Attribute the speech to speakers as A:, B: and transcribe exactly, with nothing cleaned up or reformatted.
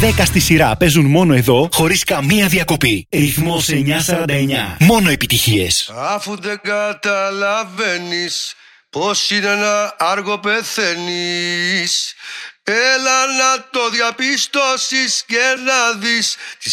A: δέκα στη σειρά παίζουν μόνο εδώ, χωρίς καμία διακοπή. Ρυθμός εννιακόσια σαράντα εννιά. Μόνο επιτυχίες.
B: Αφού δεν καταλαβαίνεις πως είναι να άργο πεθαίνεις, έλα να το διαπιστώσεις και να δεις